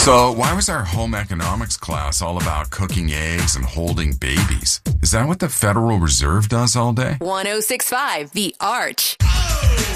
So, why was our home economics class all about cooking eggs and holding babies? Is that what the Federal Reserve does all day? 1065 The Arch.